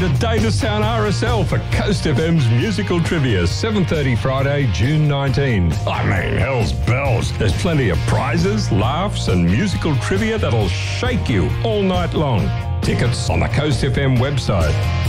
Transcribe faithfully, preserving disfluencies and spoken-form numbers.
to Davistown R S L for Coast F M's musical trivia, seven thirty Friday, June nineteenth. I mean, hell's bells. There's plenty of prizes, laughs and musical trivia that'll shake you all night long. Tickets on the Coast F M website.